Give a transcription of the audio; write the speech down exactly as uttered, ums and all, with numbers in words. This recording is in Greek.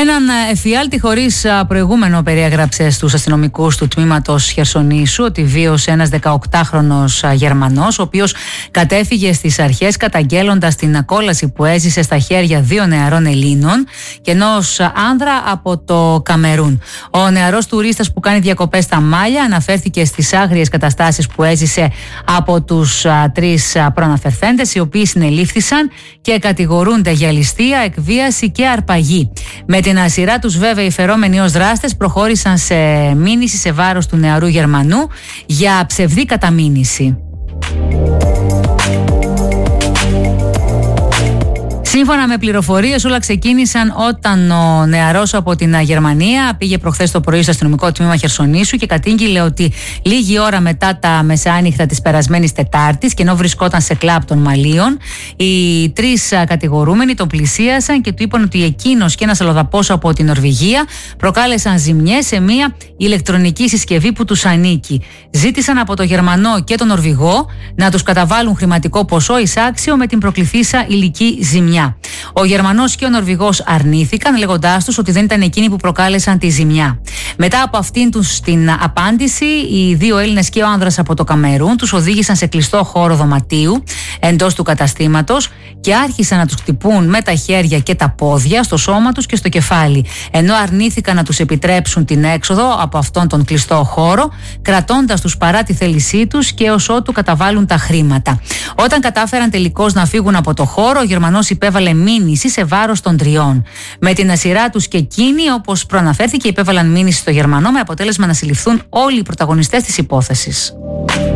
Έναν εφιάλτη χωρίς προηγούμενο περιέγραψε στους αστυνομικούς του τμήματος Χερσονήσου ότι βίωσε ένας δεκαοκτάχρονος Γερμανός, ο οποίος κατέφυγε στις αρχές καταγγέλλοντας την κόλαση που έζησε στα χέρια δύο νεαρών Ελλήνων και ενός άνδρα από το Καμερούν. Ο νεαρός τουρίστας που κάνει διακοπές στα Μάλια αναφέρθηκε στις άγριες καταστάσεις που έζησε από τους τρεις προαναφερθέντες, οι οποίοι συνελήφθησαν και κατηγορούνται για ληστεία, εκβίαση και αρπαγή. Με την σειρά τους βέβαια οι φερόμενοι ως δράστες προχώρησαν σε μήνυση σε βάρος του νεαρού Γερμανού για ψευδή καταμήνυση. Σύμφωνα με πληροφορίες, όλα ξεκίνησαν όταν ο νεαρός από την Γερμανία πήγε προχθές το πρωί στο αστυνομικό τμήμα Χερσονήσου και κατήγγειλε ότι λίγη ώρα μετά τα μεσάνυχτα της περασμένης Τετάρτης, και ενώ βρισκόταν σε κλαμπ των Μαλίων, οι τρεις κατηγορούμενοι τον πλησίασαν και του είπαν ότι εκείνος και ένας αλλοδαπός από την Νορβηγία προκάλεσαν ζημιές σε μια ηλεκτρονική συσκευή που τους ανήκει. Ζήτησαν από τον Γερμανό και τον Νορβηγό να τους καταβάλουν χρηματικό ποσό εισάξιο με την προκληθήσα υλική ζημιά. Ο Γερμανός και ο Νορβηγός αρνήθηκαν, λέγοντάς τους ότι δεν ήταν εκείνοι που προκάλεσαν τη ζημιά. Μετά από αυτήν τους την απάντηση, οι δύο Έλληνες και ο άνδρας από το Καμερούν τους οδήγησαν σε κλειστό χώρο δωματίου εντός του καταστήματος και άρχισαν να τους χτυπούν με τα χέρια και τα πόδια στο σώμα τους και στο κεφάλι, ενώ αρνήθηκαν να τους επιτρέψουν την έξοδο από αυτόν τον κλειστό χώρο, κρατώντας τους παρά τη θέλησή τους και ως ότου καταβάλουν τα χρήματα. Όταν κατάφεραν τελικώς να φύγουν από το χώρο, ο Γερμανός υπέβαλε μήνυση σε βάρος των τριών. Με την σειρά τους και εκείνοι, όπως προαναφέρθηκε, υπέβαλαν μήνυση στο Γερμανό, με αποτέλεσμα να συλληφθούν όλοι οι πρωταγωνιστές της υπόθεσης.